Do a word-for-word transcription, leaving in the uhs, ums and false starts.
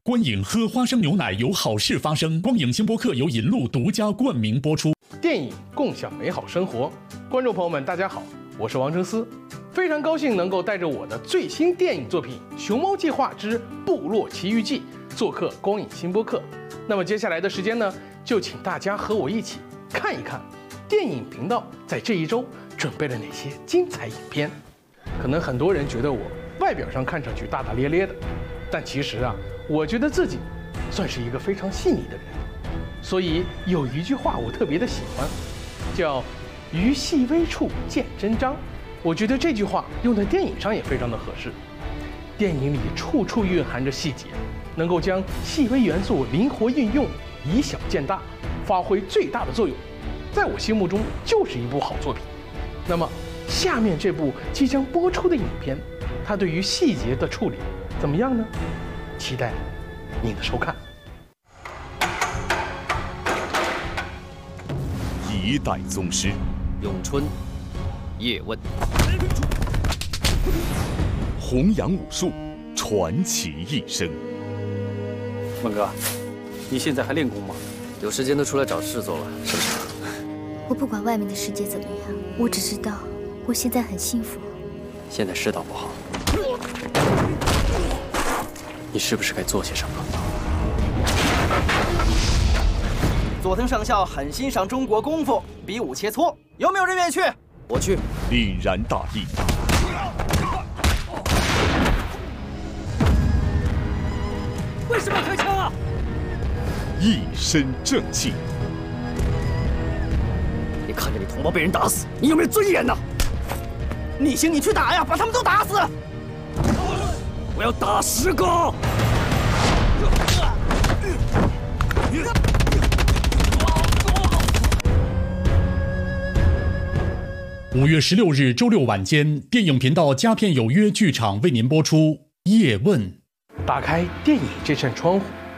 观影喝花生牛奶有好事发生。光影星播客由银鹿独家冠名播出。 电影共享美好生活，观众朋友们，大家好，我是王承思，非常高兴能够带着我的最新电影作品《熊猫计划之部落奇遇记》做客光影新播客。那么接下来的时间呢，就请大家和我一起看一看电影频道在这一周准备了哪些精彩影片。可能很多人觉得我外表上看上去大大咧咧的，但其实啊，我觉得自己算是一个非常细腻的人。所以有一句话我特别的喜欢，叫“于细微处见真章”。我觉得这句话用在电影上也非常的合适。电影里处处蕴含着细节，能够将细微元素灵活运用，以小见大，发挥最大的作用，在我心目中就是一部好作品。那么下面这部即将播出的影片，它对于细节的处理怎么样呢？期待您的收看。 一代宗师， 咏春，叶问， 弘扬武术，传奇一生。 文哥，你现在还练功吗？ 有时间都出来找事做了，是不是？ 我不管外面的世界怎么样，我只知道我现在很幸福。 现在世道不好，你是不是该做些什么？ 佐藤上校很欣赏中国功夫，比武切磋，有没有人愿意去？ 我去。 凛然大义， 为什么要开枪啊？ 一身正气。 你看着你同胞被人打死，你有没有尊严呢？ 你行你去打呀，把他们都打死！ 我要打十个！ 五月十六日周六晚间，电影频道佳片有约剧场为您播出《叶问》。 打开电影这扇窗户，